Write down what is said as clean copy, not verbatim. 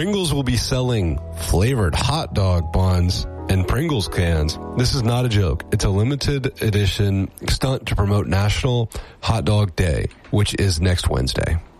Pringles will be selling flavored hot dog buns and Pringles cans. This is not a joke. It's a limited edition stunt to promote National Hot Dog Day, which is next Wednesday.